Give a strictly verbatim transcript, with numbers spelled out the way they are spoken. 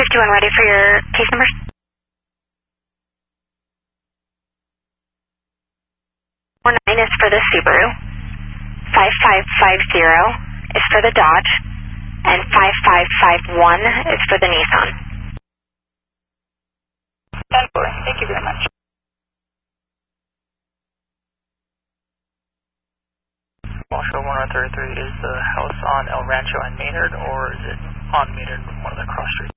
fifty-one ready for your case numbers? four nine is for the Subaru, five five five zero is for the Dodge, and five five five one is for the Nissan. ten four, thank you very much. Marshall one one three three, is the house on El Rancho and Maynard, or is it on Maynard, one of the cross streets?